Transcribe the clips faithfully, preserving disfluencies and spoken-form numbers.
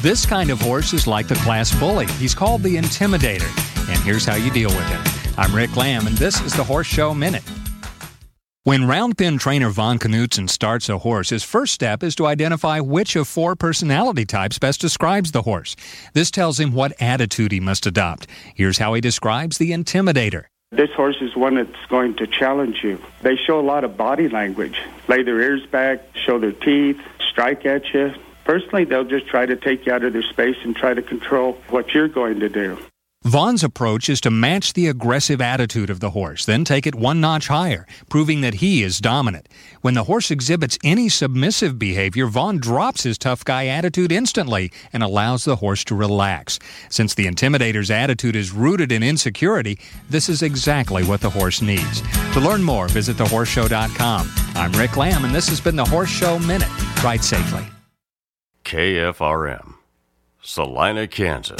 This kind of horse is like the class bully. He's called the Intimidator. And here's how you deal with him. I'm Rick Lamb, and this is the Horse Show Minute. When round pen trainer Von Knudsen starts a horse, his first step is to identify which of four personality types best describes the horse. This tells him what attitude he must adopt. Here's how he describes the Intimidator. This horse is one that's going to challenge you. They show a lot of body language. Lay their ears back, show their teeth, strike at you. Personally, they'll just try to take you out of their space and try to control what you're going to do. Von's approach is to match the aggressive attitude of the horse, then take it one notch higher, proving that he is dominant. When the horse exhibits any submissive behavior, Von drops his tough guy attitude instantly and allows the horse to relax. Since the Intimidator's attitude is rooted in insecurity, this is exactly what the horse needs. To learn more, visit the horse show dot com. I'm Rick Lamb, and this has been the Horse Show Minute. Ride safely. K F R M, Salina, Kansas.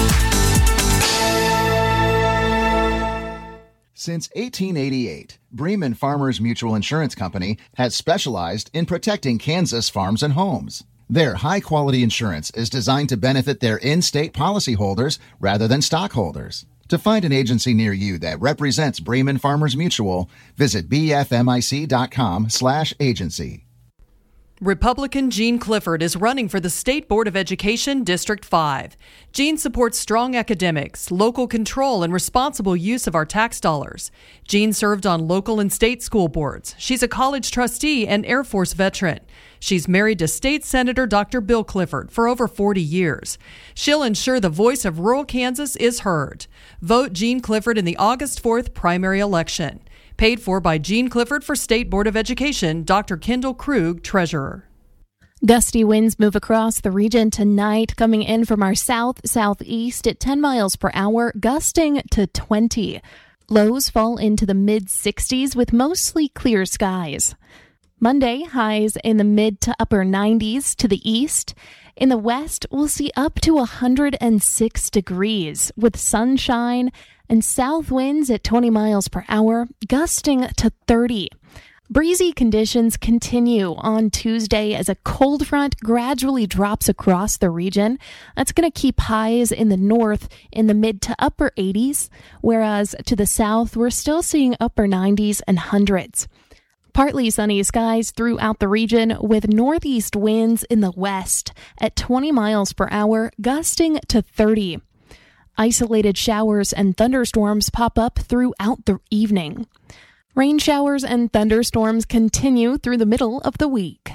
Since eighteen eighty-eight, Bremen Farmers Mutual Insurance Company has specialized in protecting Kansas farms and homes. Their high-quality insurance is designed to benefit their in-state policyholders rather than stockholders. To find an agency near you that represents Bremen Farmers Mutual, visit b f m i c dot com slash agency. Republican Gene Clifford is running for the State Board of Education District five. Gene supports strong academics, local control, and responsible use of our tax dollars. Gene served on local and state school boards. She's a college trustee and Air Force veteran. She's married to State Senator Doctor Bill Clifford for over forty years. She'll ensure the voice of rural Kansas is heard. Vote Gene Clifford in the August fourth primary election. Paid for by Gene Clifford for State Board of Education, Doctor Kendall Krug, Treasurer. Gusty winds move across the region tonight, coming in from our south-southeast at ten miles per hour, gusting to twenty. Lows fall into the mid-sixties with mostly clear skies. Monday, highs in the mid to upper nineties to the east. In the west, we'll see up to one hundred six degrees with sunshine and south winds at twenty miles per hour, gusting to thirty. Breezy conditions continue on Tuesday as a cold front gradually drops across the region. That's going to keep highs in the north in the mid to upper eighties, whereas to the south, we're still seeing upper nineties and hundreds. Partly sunny skies throughout the region with northeast winds in the west at twenty miles per hour, gusting to thirty. Isolated showers and thunderstorms pop up throughout the evening. Rain showers and thunderstorms continue through the middle of the week.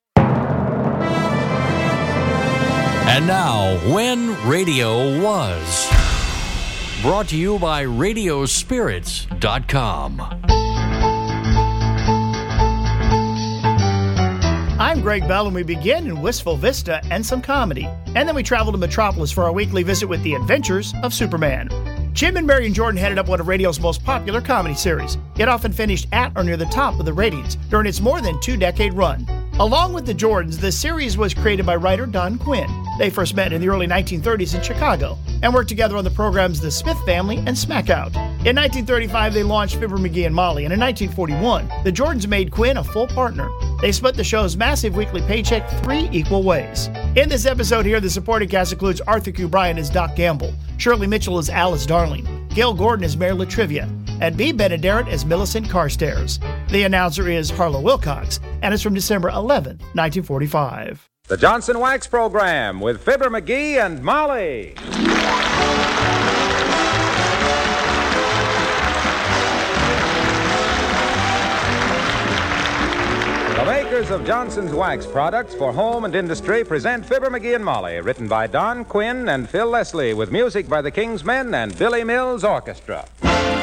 And now, When Radio Was. Brought to you by radio spirits dot com. I'm Greg Bell, and we begin in Wistful Vista and some comedy. And then we travel to Metropolis for our weekly visit with the adventures of Superman. Jim and Marion Jordan headed up one of radio's most popular comedy series. It often finished at or near the top of the ratings during its more than two-decade run. Along with the Jordans, the series was created by writer Don Quinn. They first met in the early nineteen thirties in Chicago and worked together on the programs The Smith Family and Smack Out. In nineteen thirty-five, they launched Fibber McGee and Molly, and in nineteen forty-one, the Jordans made Quinn a full partner. They split the show's massive weekly paycheck three equal ways. In this episode here, the supporting cast includes Arthur Q. Bryan as Doc Gamble, Shirley Mitchell as Alice Darling, Gail Gordon as Mayor Latrivia, and B. Benaderet as Millicent Carstairs. The announcer is Harlow Wilcox, and it's from December eleventh, nineteen forty-five. The Johnson Wax Program with Fibber McGee and Molly. The makers of Johnson's Wax products for home and industry present Fibber McGee and Molly, written by Don Quinn and Phil Leslie, with music by the King's Men and Billy Mills Orchestra.